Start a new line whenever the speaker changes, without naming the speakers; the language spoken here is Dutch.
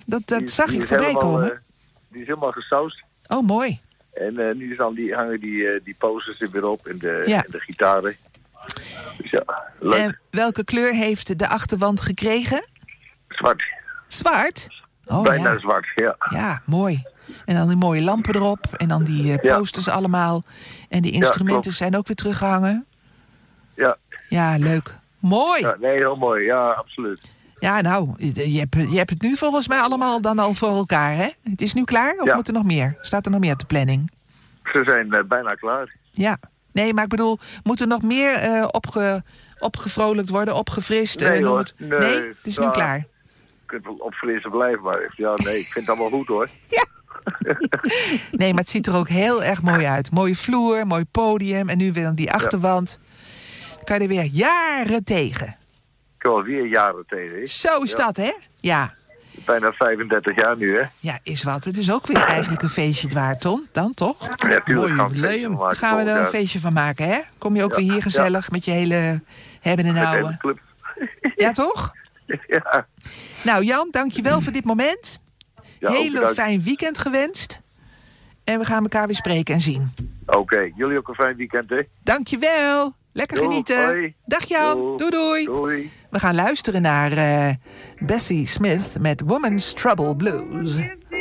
dat zag ik voorbij komen.
Die is helemaal gesausd.
Oh, mooi.
En nu hangen die posters er weer op en de gitaren. Dus ja, leuk.
En welke kleur heeft de achterwand gekregen?
Zwart.
Zwart? Oh,
Bijna zwart, ja.
Ja, mooi. En dan die mooie lampen erop. En dan die posters allemaal. En die instrumenten zijn ook weer teruggehangen.
Ja.
Ja, leuk. Mooi.
Ja, nee, heel mooi. Ja, absoluut.
Ja, nou, je hebt het nu volgens mij allemaal dan al voor elkaar, hè? Het is nu klaar of moet er nog meer? Staat er nog meer op de planning?
Ze zijn bijna klaar.
Ja. Nee, maar ik bedoel, moet er nog meer opgevrolijkt worden, opgefrist?
Nee, hoor.
Nee, het is nu klaar.
Je kunt wel opfrissen blijven, maar ja, nee, ik vind het allemaal goed, hoor.
Ja. Nee, maar het ziet er ook heel erg mooi uit. Mooie vloer, mooi podium en nu weer die achterwand. Dan kan je er weer jaren tegen.
Ik kan weer jaren tegen. He?
Zo is dat, hè? Ja.
Bijna 35 jaar nu, hè?
Ja, is wat. Het is ook weer eigenlijk een feestje waard, Ton. Dan toch?
Ja, tuurlijk.
Gaan we er een feestje van maken, hè? Kom je ook weer hier gezellig met je hele hebben en houden.
Club.
Ja, toch?
Ja.
Nou, Jan, dankjewel voor dit moment.
Ja,
hele fijn weekend gewenst. En we gaan elkaar weer spreken en zien.
Oké, jullie ook een fijn weekend, hè?
Dankjewel. Lekker genieten.
Hoi.
Dag Jan. Doei.
Doei.
We gaan luisteren naar Bessie Smith met Woman's Trouble Blues.